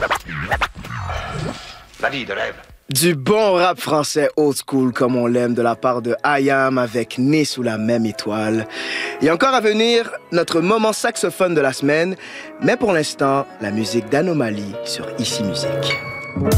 La vie de rêve. Du bon rap français old school comme on l'aime de la part de IAM avec Né sous la même étoile. Et encore à venir, notre moment saxophone de la semaine, mais pour l'instant, la musique d'Anomalie sur Ici Musique.